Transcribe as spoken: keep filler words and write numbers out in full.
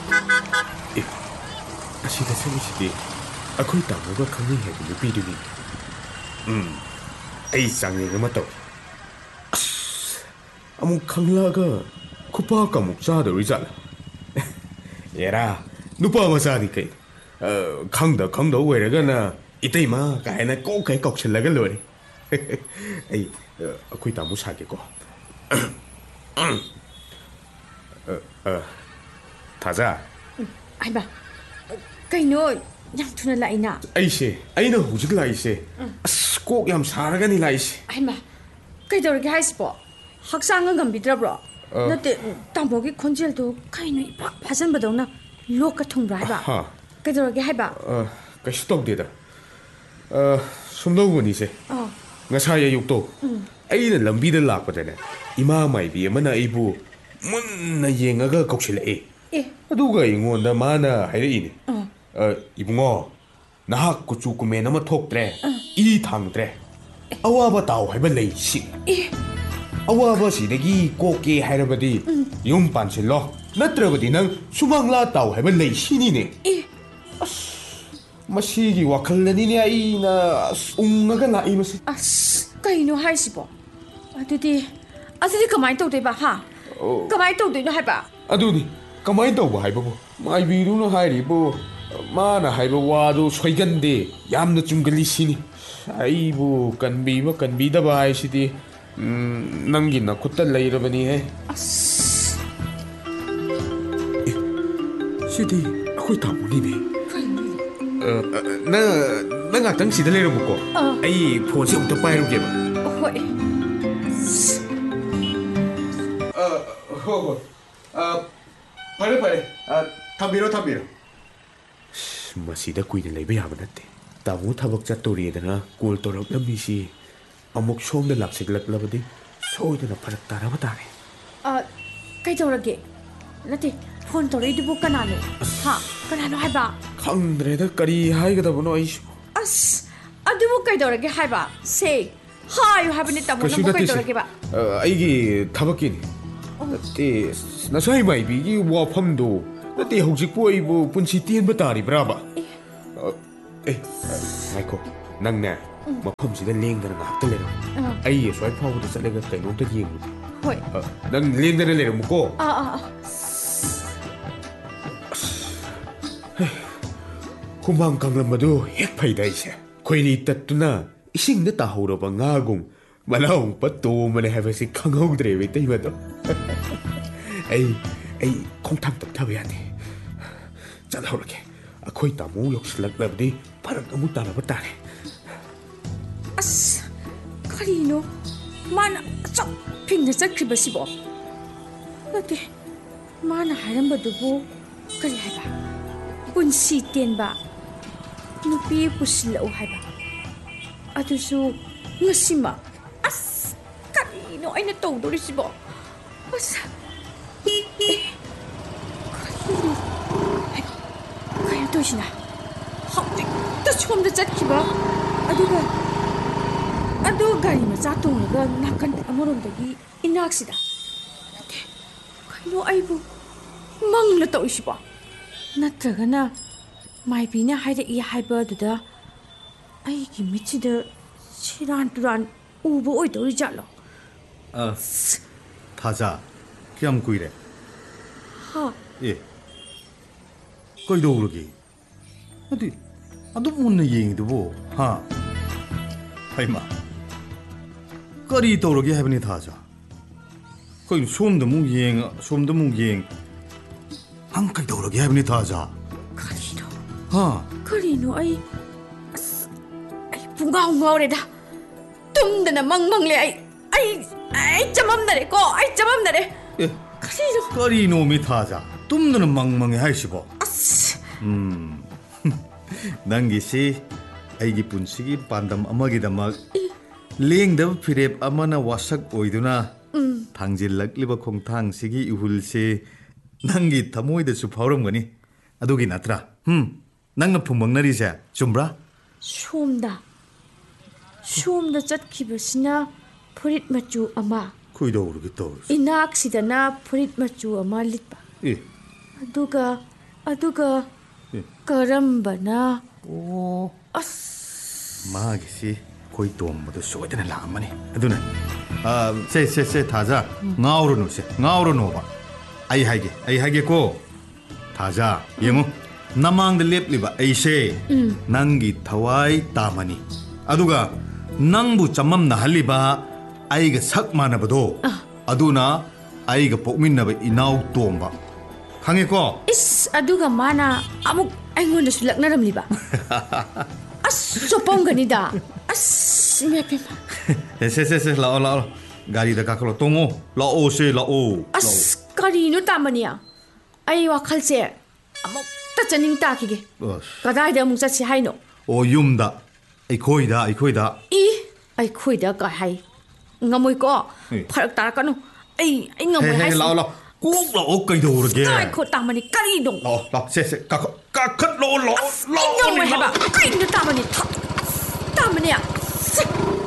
ꯑꯦ ꯑꯁꯤꯗ ꯆꯠꯂꯤꯁꯤꯗꯤ ꯑꯩꯈꯣꯏ ꯇꯥꯃꯣꯒ ꯈꯪꯅꯩ ꯍꯥꯏꯕ ꯅꯨꯄꯤꯗꯨꯅꯤ. ꯎꯝ ꯑꯩ ꯆꯥꯡꯌꯦꯡ ꯑꯃ ꯇꯧ. ꯑꯁ ꯑꯃꯨꯛ ꯈꯪꯂꯛꯑꯒ ꯈꯨꯄꯥꯛ ꯑꯃꯨꯛ ꯆꯥꯗꯧꯔꯤꯖꯥꯠꯂ? ꯑꯦꯔꯥ ꯅꯨꯄꯥ ꯃꯆꯥꯅꯤ ꯀꯩꯅꯣ. ꯈꯪꯗ ꯈꯪꯗ ꯑꯣꯏꯔꯒꯅ ꯏꯇꯩꯃ ꯀꯥꯏꯅ ꯀꯣꯛ ꯀꯩ ꯀꯧꯁꯤꯜꯂꯒ ꯂꯣꯏꯔꯦ. ꯑꯩ ꯑꯩꯈꯣꯏ ꯇꯥꯃꯣ ꯁꯥꯒꯦꯀꯣ. ꯊꯥꯖ. ꯍꯥꯏꯕ ꯀꯩꯅꯣ ꯌꯥꯝ ꯊꯨꯅ ꯂꯥꯛꯏꯅ. ꯑꯩꯁꯦ ꯑꯩꯅ ꯍꯧꯖꯤꯛ ꯂꯥꯛꯏꯁꯦ ꯑꯁ ꯀꯣꯛ ꯌꯥꯝ ꯁꯥꯔꯒꯅꯤ ꯂꯥꯛꯏꯁꯦ. ꯍꯥꯏꯕ ꯀꯩꯗꯧꯔꯒꯦ ꯍꯥꯏꯁꯤꯕꯣ? ꯍꯛꯆꯥꯡꯒ ꯉꯝꯕꯤꯗ꯭ꯔꯕ꯭ꯔꯣ? ꯅꯠꯇꯦ ꯇꯥꯃꯣꯒꯤ ꯈꯣꯟꯖꯦꯜꯗꯣ ꯀꯩꯅꯣ ꯏꯐ ꯐꯥꯖꯟꯕꯗꯧꯅ ꯂꯣꯛꯀ ꯊꯨꯡꯕ꯭ꯔꯥ ꯍꯥꯏꯕ? ꯀꯩꯗꯧꯔꯒꯦ ꯍꯥꯏꯕ? ꯀꯩꯁꯨ ꯇꯧꯗꯦꯗ. ꯁꯨꯝꯗꯧꯕꯅꯤꯁꯦ. ꯉꯁꯥꯏ ꯑꯌꯨꯛꯇꯣ ꯑꯩꯅ ꯂꯝꯕꯤꯗ ꯂꯥꯛꯄꯗꯅꯦ ꯏꯃꯥ ꯃꯥꯏꯕꯤ ꯑꯃꯅ ꯑꯩꯕꯨ ꯃꯨꯟꯅ ꯌꯦꯡꯉꯒ ꯀꯧꯁꯤꯜꯂꯛꯑꯦ. ꯑꯗꯨꯒ ꯑꯩꯉꯣꯟꯗ ꯃꯥꯅ ꯍꯥꯏꯔꯛꯏꯅꯦ. ꯏꯕꯨꯡꯉꯣ ꯅꯍꯥꯛ ꯀꯨꯆꯨ ꯀꯨꯃꯦꯟ ꯑꯃ ꯊꯣꯛꯇ꯭ꯔꯦ, ꯏ ꯊꯥꯡꯗ꯭ꯔꯦ, ꯑꯋꯥꯕ ꯇꯥꯎ ꯍꯥꯏꯕ ꯂꯩ ꯁꯤ. ꯑꯋꯥꯕ ꯑꯁꯤꯗꯒꯤ ꯀꯣꯛꯀꯦ ꯍꯥꯏꯔꯕꯗꯤ ꯌꯨꯝ ꯄꯥꯟꯁꯤꯜꯂꯣ, ꯅꯠꯇ꯭ꯔꯕꯗꯤ ꯅꯪ ꯁꯨꯃꯥꯡꯂꯥ ꯇꯥꯎ ꯍꯥꯏꯕ ꯂꯩ ꯁꯤꯅꯤꯅꯦ. ꯑꯁ ꯃꯁꯤꯒꯤ ꯋꯥꯈꯜꯗꯅꯤꯅꯦ ꯑꯩꯅ ꯑꯁ ꯎꯪꯉꯒ ꯂꯥꯛꯏꯕꯁꯦ. ꯑꯁ ꯀꯩꯅꯣ ꯍꯥꯏꯁꯤꯕꯣ? ꯑꯗꯨꯗꯤ ꯑꯗꯨꯗꯤ ꯀꯃꯥꯏꯅ ꯇꯧꯗꯣꯏꯕ? ꯍꯥ ꯀꯃꯥꯏꯅ ꯇꯧꯗꯣꯏꯅꯣ ꯍꯥꯏꯕ? ꯑꯗꯨꯅꯤ ꯀꯃꯥꯏꯅ ꯇꯧꯕ ꯍꯥꯏꯕꯕꯨ ꯃꯥꯏꯕꯤꯗꯨꯅ ꯍꯥꯏꯔꯤꯕꯨ ꯃꯥꯅ ꯍꯥꯏꯕ ꯋꯥꯗꯨ ꯁꯣꯏꯒꯟꯗꯦ, ꯌꯥꯝꯅ ꯆꯨꯝꯒꯜꯂꯤ ꯁꯤꯅꯤ. ꯑꯩꯕꯨ ꯀꯟꯕꯤꯕ ꯀꯟꯕꯤꯗꯕ ꯍꯥꯏꯁꯤꯗꯤ ꯅꯪꯒꯤ ꯅꯈꯨꯠꯇ ꯂꯩꯔꯕꯅꯤꯍꯦ. ꯑꯁ ꯁꯤꯗꯤ ꯑꯩꯈꯣꯏ ꯇꯥꯃꯣꯅꯤꯅꯦ. ꯅꯪ ꯅꯪ ꯉꯥꯛꯇꯪ ꯁꯤꯗ ꯂꯩꯔꯝꯃꯨꯀꯣ. ꯑꯩ ꯐꯣꯟꯁꯦ ꯑꯃꯨꯛꯇ ꯄꯥꯏꯔꯨꯒꯦꯕ. ꯍꯣꯏ. ꯍꯣꯏ ꯍꯣꯏ. ꯐꯔꯦ ꯐꯔꯦ. ꯊꯝꯕꯤꯔꯣ ꯊꯝꯕꯤꯔꯣ. ꯃꯁꯤꯗ ꯀꯨꯏꯅ ꯂꯩꯕ ꯌꯥꯕ ꯅꯠꯇꯦ. ꯇꯥꯃꯣ ꯊꯕꯛ ꯆꯠꯇꯣꯔꯦꯗꯅ ꯀꯣꯜ ꯇꯧꯔꯛꯂꯝꯃꯤꯁꯤ ꯑꯃꯨꯛ ꯁꯣꯝꯗ ꯂꯥꯛꯁꯤꯜꯂꯛꯂꯕꯗꯤ ꯁꯣꯏꯗꯅ ꯐꯔꯛ ꯇꯥꯔꯕ ꯇꯥꯔꯦ. ꯀꯩꯗꯧꯔꯒꯦ? ꯅꯠꯇꯦ ꯐꯣꯟ ꯇꯧꯔꯛꯏꯗꯨꯕꯨ ꯀꯅꯥꯅꯣ? ꯍꯥ ꯀꯅꯥꯅꯣ ꯍꯥꯏꯕ? ꯈꯪꯗ꯭ꯔꯦꯗ ꯀꯔꯤ ꯍꯥꯏꯒꯗꯕꯅꯣ ꯑꯩꯁꯨ. ꯑꯁ ꯑꯗꯨꯕꯨ ꯀꯩꯗꯧꯔꯒꯦ ꯍꯥꯏꯕ? ꯁꯦ ꯍꯥꯏꯌꯨ ꯍꯥꯏꯕꯅꯤ ꯇꯥꯃꯣꯅꯕꯨ ꯀꯩꯗꯧꯔꯒꯦꯕ? ꯑꯩꯒꯤ ꯊꯕꯛꯀꯤꯅꯤ. ꯅꯠꯇꯦ ꯉꯁꯥꯏ ꯃꯥꯏꯕꯤꯒꯤ ꯋꯥꯐꯝꯗꯣ ꯅꯠꯇꯦ ꯍꯧꯖꯤꯛꯄꯨ ꯑꯩꯕꯨ ꯄꯨꯟꯁꯤ ꯇꯦꯟꯕ ꯇꯥꯔꯤꯕ꯭ꯔꯥꯕ? ꯑꯦ ꯉꯥꯏꯈꯣ ꯅꯪꯅꯦ ꯃꯐꯝꯁꯤꯗ ꯂꯦꯡꯗꯅ ꯉꯥꯏꯍꯥꯛꯇ ꯂꯩꯔꯝꯃꯨ. ꯑꯩ ꯑꯁ꯭ꯋꯥꯏ ꯐꯥꯎꯕꯗ ꯆꯠꯂꯒ ꯀꯩꯅꯣꯝꯇ ꯌꯦꯡꯉꯨꯒꯦ. ꯍꯣꯏ. ꯅꯪ ꯂꯦꯡꯗꯅ ꯂꯩꯔꯝꯃꯨꯀꯣ. ꯑꯥ ꯑꯥ ꯍꯨꯃꯥꯡ ꯀꯥꯡꯂꯝꯕꯗꯨ ꯍꯦꯛ ꯐꯩꯗ ꯑꯩꯁꯦ. ꯈꯣꯏꯔꯤ ꯇꯠꯇꯨꯅ ꯏꯁꯤꯡꯗ ꯇꯥꯍꯧꯔꯕ ꯉꯥꯒꯨꯝ ꯃꯅꯥꯎꯄ ꯇꯣꯝꯕꯅꯦ ꯍꯥꯏꯕꯁꯤ ꯈꯪꯍꯧꯗ꯭ꯔꯦꯕ ꯏꯇꯩꯃꯗꯣ. ꯑꯩ ꯑꯩ ꯈꯣꯡꯊꯥꯡ ꯇꯞꯊꯕ ꯌꯥꯗꯦ. ꯆꯠꯍꯧꯔꯒꯦ. ꯑꯩꯈꯣꯏ ꯇꯥꯃꯣ ꯌꯧꯁꯤꯜꯂꯛꯂꯕꯗꯤ ꯐꯔꯛ ꯑꯃꯨꯛ ꯇꯥꯅꯕ ꯇꯥꯔꯦ. ꯑꯁ ꯀꯔꯤꯅꯣ ꯃꯥꯅ ꯑꯆꯞ ꯐꯤꯡꯅ ꯆꯠꯈ꯭ꯔꯤꯕꯁꯤꯕꯣ? ꯅꯠꯇꯦ ꯃꯥꯅ ꯍꯥꯏꯔꯝꯕꯗꯨꯕꯨ ꯀꯔꯤ ꯍꯥꯏꯕ? ꯄꯨꯟꯁꯤ ꯇꯦꯟꯕ, ꯅꯨꯄꯤ ꯄꯨꯁꯤꯜꯂꯛꯎ ꯍꯥꯏꯕ, ꯑꯗꯨꯁꯨ ꯉꯁꯤꯃꯛ. ꯑꯁ ꯀꯔꯤꯅꯣ ꯑꯩꯅ ꯇꯧꯗꯣꯔꯤꯁꯤꯕꯣ? ꯑꯁ ꯀꯔꯤꯅꯣ ꯀꯩꯅꯣ ꯇꯧꯔꯤꯁꯤꯅ? ꯍꯧꯖꯤꯛꯇ ꯁꯣꯝꯗ ꯆꯠꯈꯤꯕ ꯑꯗꯨꯒ ꯑꯗꯨ ꯒꯥꯔꯤ ꯃꯆꯥ ꯇꯣꯡꯂꯒ ꯅꯥꯀꯟ ꯑꯃꯔꯣꯝꯗꯒꯤ ꯏꯅꯥꯛꯁꯤꯗ. ꯅꯠꯇꯦ ꯀꯩꯅꯣ ꯑꯩꯕꯨ ꯃꯪꯂ ꯇꯧꯔꯤꯁꯤꯕꯣ? ꯅꯠꯇ꯭ꯔꯒꯅ ꯃꯥꯏꯕꯤꯅ ꯍꯥꯏꯔꯛꯏ ꯍꯥꯏꯕ ꯑꯗꯨꯗ ꯑꯩꯒꯤ ꯃꯤꯠꯁꯤꯗ ꯁꯤꯔꯥꯟ ꯇꯨꯔꯥꯟ ꯎꯕ ꯑꯣꯏꯗꯧꯔꯤ ꯖꯥꯠꯂꯣ? ꯑꯁ ꯊꯥꯖ ꯀꯌꯥꯝ ꯀꯨꯏꯔꯦ? ꯍꯥ ꯑꯦ ꯀꯩꯗꯧꯔꯒꯦ? ꯑꯗꯨ ꯑꯗꯨꯝ ꯃꯨꯟꯅ ꯌꯦꯡꯉꯤꯗꯨꯕꯣ. ꯍꯥ ꯍꯩꯃꯥ ꯀꯔꯤ ꯇꯧꯔꯒꯦ ꯍꯥꯏꯕꯅꯤ ꯊꯥꯖ? ꯀꯩꯅꯣ ꯁꯣꯝꯗ ꯑꯃꯨꯛ ꯌꯦꯡ ꯁꯣꯝꯗ ꯑꯃꯨꯛ ꯌꯦꯡ. ꯅꯪ ꯀꯩꯗꯧꯔꯒꯦ ꯍꯥꯏꯕꯅꯤ ꯊꯥꯖ? ꯀꯔꯤꯅꯣ? ꯍꯥ ꯀꯔꯤꯅꯣ? ꯑꯩ ꯑꯁ ꯑꯩ ꯄꯨꯡꯉꯥꯎ ꯉꯥꯎꯔꯦꯗ. ꯇꯨꯝꯗꯅ ꯃꯪ ꯃꯪꯂꯦ. ꯑꯩ ꯑꯩ ꯑꯩ ꯆꯃꯝꯅꯔꯦꯀꯣ. ꯑꯩ ꯆꯃꯝꯅꯔꯦ. ꯑꯦ ꯀꯔꯤꯅꯣ? ꯀꯔꯤꯅꯣ ꯃꯤ ꯊꯥꯖ? ꯇꯨꯝꯗꯅ ꯃꯪ ꯃꯪꯉꯦ ꯍꯥꯏꯁꯤꯕꯣ? ꯑꯁ ꯎꯝ ꯅꯪꯒꯤꯁꯤ ꯑꯩꯒꯤ ꯄꯨꯟꯁꯤꯒꯤ ꯄꯥꯟꯗꯝ ꯑꯃꯒꯤꯗꯃꯛ ꯂꯦꯡꯗꯕ ꯐꯤꯔꯦꯞ ꯑꯃꯅ ꯋꯥꯁꯛ ꯑꯣꯏꯗꯨꯅ ꯊꯥꯡꯖꯤꯜꯂꯛꯂꯤꯕ ꯈꯣꯡꯊꯥꯡꯁꯤꯒꯤ ꯏꯍꯨꯜꯁꯤ ꯅꯪꯒꯤ ꯊꯃꯣꯏꯗꯁꯨ ꯐꯥꯎꯔꯝꯒꯅꯤ. ꯑꯗꯨꯒꯤ ꯅꯠꯇ꯭ꯔꯥ? ꯍꯝ ꯅꯪꯅ ꯐꯨꯝꯕꯪꯅꯔꯤꯁꯦ ꯆꯨꯝꯕ꯭ꯔꯥ? ꯁꯣꯝꯗ ꯁꯣꯝꯗ ꯆꯠꯈꯤꯕꯁꯤꯅ ꯐꯨꯔꯤꯠ ꯃꯆꯨ ꯑꯃ, ꯀꯩꯗꯧꯔꯒꯦ ꯇꯧꯔꯤꯁꯦ? ꯏꯅꯥꯛꯁꯤꯗꯅ ꯐꯨꯔꯤꯠ ꯃꯆꯨ ꯑꯃ ꯂꯤꯠꯄ, ꯑꯦ ꯑꯗꯨꯒ ꯑꯗꯨꯒ ꯀꯔꯝꯕꯅ ꯑꯣ ꯑꯁ ꯃꯥꯒꯤꯁꯤ ꯑꯩꯈꯣꯏ ꯇꯣꯝꯕꯗꯣ ꯁꯣꯏꯗꯅ ꯂꯥꯛꯑꯝꯃꯅꯤ ꯑꯗꯨꯅ ꯁꯦ ꯁꯦ ꯁꯦ ꯊꯥꯖ ꯉꯥꯎꯔꯨꯅꯨ ꯁꯦ ꯉꯥꯎꯔꯨꯅꯣꯕ ꯑꯩ ꯍꯥꯏꯒꯦ ꯑꯩ ꯍꯥꯏꯒꯦꯀꯣ ꯊꯥꯖ ꯌꯦꯡꯉꯨ ꯅꯃꯥꯡꯗ ꯂꯦꯞꯂꯤꯕ ꯑꯩꯁꯦ ꯅꯪꯒꯤ ꯊꯋꯥꯏ ꯇꯥꯃꯅꯤ ꯑꯗꯨꯒ ꯅꯪꯕꯨ ꯆꯃꯝꯅꯍꯜꯂꯤꯕ ꯑꯩꯒ ꯁꯛ ꯃꯥꯟꯅꯕꯗꯣ ꯑꯗꯨꯅ ꯑꯩꯒ ꯄꯣꯛꯃꯤꯟꯅꯕ ꯏꯅꯥꯎ ꯇꯣꯝꯕ ꯈꯪꯉꯦꯀꯣ 이스 아두가 많아 아무 아이고는 술락나랍니다. 아스 조뻥거니다. 아스 메페마. 세세세 라오 라오 가리다 가클로 똥오 라오세 라오. 아스 가리누 따마니야. 아이와 칼세 아무 따짜닝 따키게. 가다이다 뭉짜치 하이노. 오 윰다. 아이코이다 아이코이다. 이 아이코이다 가하이. ngamoiko pharak tarakanu ai ai ngamoi hai lao lao 꼭 라오 까이도 오르게 ai ko tamani kari dong lao lao 세세 까 까컷 라오 라오 라오